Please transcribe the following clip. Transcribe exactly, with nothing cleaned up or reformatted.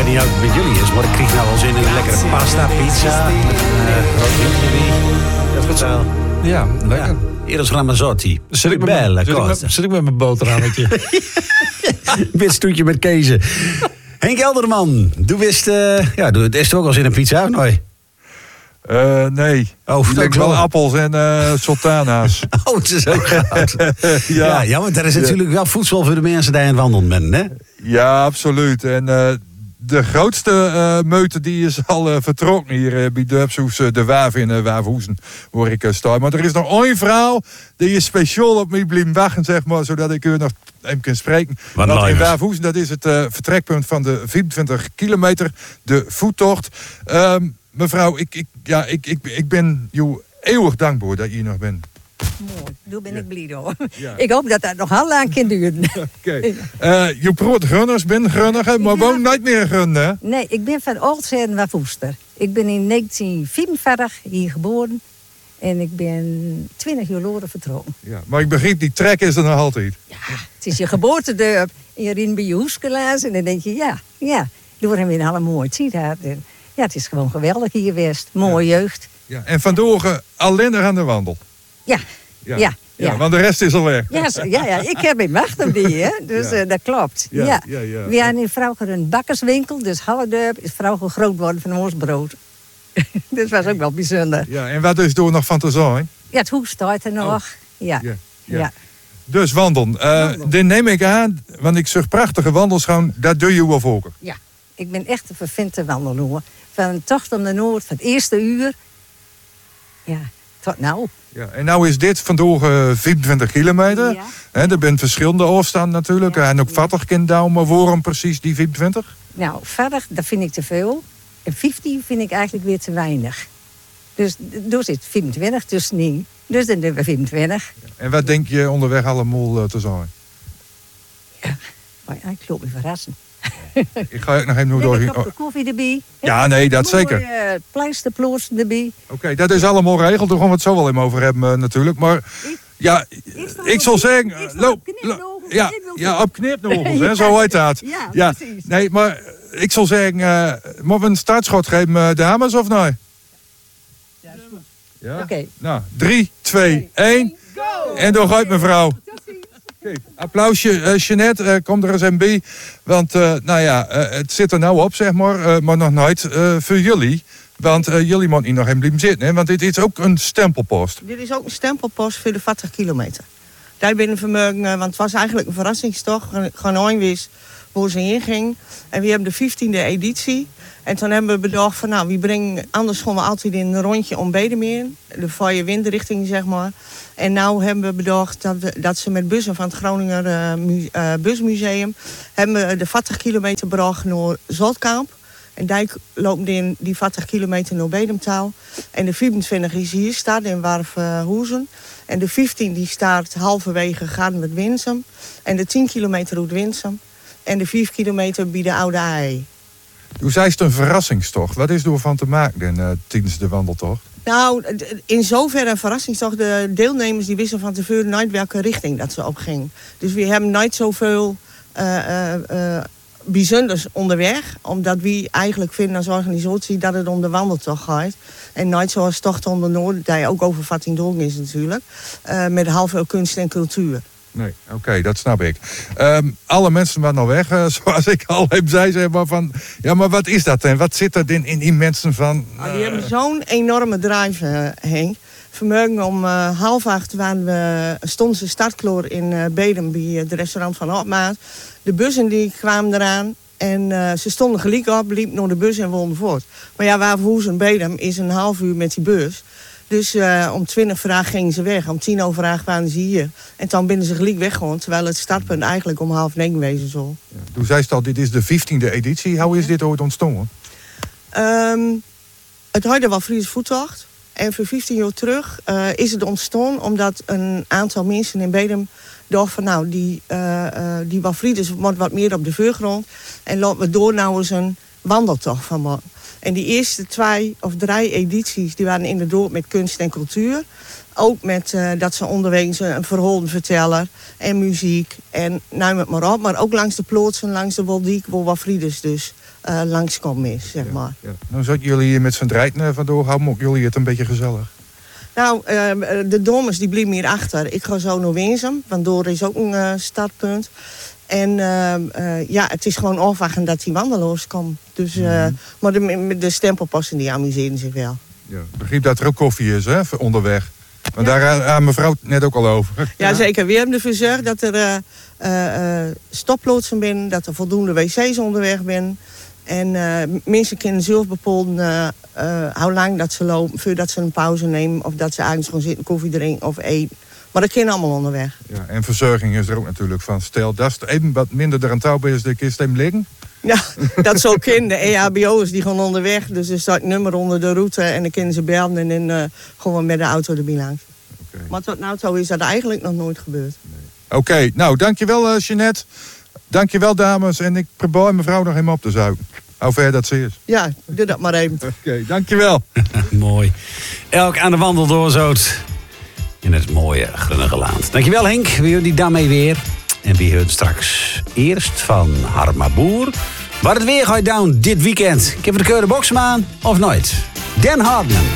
niet hoe het met jullie is, maar ik kreeg nou wel zin in een lekkere pasta, pizza. Met uh, rood wiet erbij. Dat wordt wel. Ja, lekker. Ja. Eros Ramazzotti. Zit ik, Belle, zit, ik met, zit ik met mijn boterhammetje. Wit stoetje met kezen. Henk Elderman, doe wist, uh, ja, doe het eerst ook al in een pizza, of nooit? Uh, nee, oh, ik wel appels en uh, sultana's. Oh, het is ook goud. ja. ja, ja, want er is natuurlijk ja. wel voedsel voor de mensen die aan het wandelen zijn, hè? Ja, absoluut. En uh, de grootste uh, meute die is al uh, vertrokken hier uh, bij Dorpshoes, uh, de Waaf in uh, Waafhoezen, waar ik uh, sta. Maar er is nog één vrouw die is speciaal op mij blijven wachten, zeg maar, zodat ik u nog even kan spreken. Wat Want in Waafhoezen, dat is het uh, vertrekpunt van de vierentwintig kilometer, de voettocht. Um, Mevrouw, ik, ik, ja, ik, ik, ik ben jou eeuwig dankbaar dat je hier nog bent. Mooi, daar ben ja. ik blij hoor. Ja. Ik hoop dat dat nog heel lang kan duren. Oké. Okay. Uh, je proot grunners, ben grunniger, maar woon nooit meer grunnen, hè? Nee, ik ben van Oldzijden naar Woester. Ik ben in negentien vierenveertig hier geboren. En ik ben twintig jaar later vertrokken. Ja, maar ik begreep, die trek is er nog altijd. Ja, het is je geboortedorp. En je rint bij je hoeskelaars. En dan denk je, ja, ja. Door hebben we een hele mooie tijd gehad. Ja, het is gewoon geweldig hier geweest. Mooie ja. jeugd. Ja, en vandoor alleen nog aan de wandel. Ja, ja, ja. ja. ja want de rest is al weg. Ja, ja, ja. Ik heb in macht op die, hè. Dus ja. uh, dat klopt. Ja, ja. Ja, ja. We hadden in vroeger een bakkerswinkel. Dus Halledorp is vroeger groot geworden van ons brood. Dat was ook wel bijzonder. Ja, en wat is door nog van te zijn? Ja, het hoes staat er nog. Oh. Ja. Ja. Ja. ja. Dus wandelen. Uh, dit neem ik aan, want ik zeg prachtige wandelschoon. Dat doe je wel volken. Ja. Ik ben echt een vervinte wandelaar. Van de tocht om de Noord, van het eerste uur. Ja, tot nou. Ja, en nou is dit vandoor uh, vierentwintig kilometer. Ja. He, er zijn verschillende afstanden natuurlijk. Ja. En ook vattig kind down, maar waarom precies die vierentwintig? Nou, verder, dat vind ik te veel. En vijftien vind ik eigenlijk weer te weinig. Dus door zit vierentwintig tussenin. Dus dan doen we vierentwintig. Ja. En wat denk je onderweg allemaal uh, te zijn? Ja, maar ja, ik loop me verrassen. Ik ga ook nog even door. Een kopje koffie erbij. Ja, nee, dat mooie, zeker. Uh, pleisterploos erbij. Oké, okay, dat is allemaal geregeld. Daar gaan we het zo wel even over hebben uh, natuurlijk. Maar ik, ja, ik, ik zal zeggen... Ik loop, lo, ja, ja, op knipnogels, hè, zo heet dat. Ja, ja, precies. Nee, maar ik zal zeggen... Uh, moeten we een startschot geven, uh, dames, of nee? Ja, is goed. Ja? Oké. Okay. Nou, drie, twee, één. Go! En door uit mevrouw. Okay. Applausje, uh, Jeanette, uh, kom er eens een bij. Want uh, nou ja, uh, het zit er nou op, zeg maar. Uh, maar nog nooit uh, voor jullie. Want uh, jullie moeten niet nog even blijven zitten. Hè? Want dit is ook een stempelpost. Dit is ook een stempelpost voor de vijftig kilometer. Daar ben ik vermogen, uh, want het was eigenlijk een verrassingstocht. Gewoon ooit waar ze heen ging. En we hebben de vijftiende editie. En toen hebben we bedacht van, nou, we brengen... Anders gaan we altijd in een rondje om Bedemeren. De vrije windrichting, zeg maar. En nu hebben we bedacht dat, we, dat ze met bussen van het Groninger uh, mu- uh, Busmuseum... hebben we de vijftig kilometer gebracht naar Zotkamp. En Dijk loopt in die vijftig kilometer naar Bedemtaal. En de vierentwintig is hier, staat in Warfhoezen. En de vijftien die staat halverwege gaan met Winsum. En de tien kilometer uit Winsum. En de vijf kilometer bij de Oude A E. Hoe zei het een verrassingstocht? Wat is er van te maken uh, tijdens de wandeltocht? Nou, in zoverre een verrassingstocht. De deelnemers die wisten van tevoren nooit welke richting dat ze op ging. Dus we hebben nooit zoveel uh, uh, uh, bijzonders onderweg. Omdat we eigenlijk vinden als organisatie dat het om de wandeltocht gaat. En nooit zoals Tocht om de Noord, die ook over Vattingdolk is natuurlijk. Uh, met half veel kunst en cultuur. Nee, oké, okay, dat snap ik. Um, alle mensen waren al weg, uh, zoals ik al heb zei. Zeg maar van, ja, maar wat is dat en wat zit er in, in die mensen van... Uh... Nou, die hebben zo'n enorme drive, uh, Henk. Vanmorgen om uh, half acht waren we, stonden ze startkloor in uh, Bedem bij het restaurant van Hopmaat. De bussen die kwamen eraan en uh, ze stonden gelijk op, liepen naar de bus en woonden voort. Maar ja, Waverhoezen Bedem is een half uur met die bus. Dus uh, om twintig vraag gingen ze weg. Om tien over acht waren ze hier. En dan binnen ze gelijk weggegaan. Terwijl het startpunt eigenlijk om half negen wezen zal. Ja, toen zei ze al, dit is de vijftiende editie. Hoe is dit ooit ontstaan? Um, het hadden wel Friese voettocht. En voor vijftien jaar terug uh, is het ontstaan omdat een aantal mensen in Bedem dachten van nou, die, uh, uh, die Wafrieders moet wat meer op de voorgrond. En laten we door nou eens een wandeltocht van maken. En die eerste twee of drie edities die waren inderdaad met kunst en cultuur. Ook met uh, dat ze onderweg een verhalenverteller en muziek en neem het maar op. Maar ook langs de plaatsen, langs de Waldiek, waar wat Frieders dus uh, langskomen is, zeg maar. Ja, ja. Nou zaten jullie hier met z'n draaien vandoor, houden jullie het een beetje gezellig? Nou, uh, de dames die blijven hier achter. Ik ga zo naar Winsum, want door is ook een uh, startpunt. En uh, uh, ja, het is gewoon afwachten dat die wandelaars komen. Dus, uh, mm-hmm. Maar de, de stempelpassen die amuseren zich wel. Ja, ik begreep dat er ook koffie is, hè, onderweg. Maar ja. Daar aan mevrouw net ook al over. Ja, ja. Zeker. We hebben ervoor gezorgd dat er uh, uh, stoploodsen zijn, dat er voldoende wc's onderweg zijn. En uh, mensen kunnen zelf bepalen uh, uh, hoe lang dat ze lopen, voordat ze een pauze nemen. Of dat ze ergens gewoon zitten, koffie drinken of eten. Maar dat kan allemaal onderweg. Ja, en verzorging is er ook natuurlijk van. Stel, dat is even wat minder er aan touw is, dan kun je hem liggen. Ja, dat zou kunnen. De E H B O's die gaan onderweg. Dus er staat een nummer onder de route en dan kunnen ze bellen en dan uh, gewoon met de auto erbij langs. Okay. Maar tot nou toe is dat eigenlijk nog nooit gebeurd. Nee. Oké, okay, nou dankjewel uh, Jeanette. Dankjewel dames. En ik probeer mevrouw nog helemaal op te zuigen. Hoe ver dat ze is. Ja, doe dat maar even. Oké, okay, dankjewel. Mooi. Elk aan de wandel doorzoot in het mooie Grunnige Land. Dankjewel Henk. We jullie daarmee weer. En we horen straks eerst van Harma Boer. Waar het weer gaat down dit weekend. Ik heb de keuren boksen aan of nooit. Dan Hardman.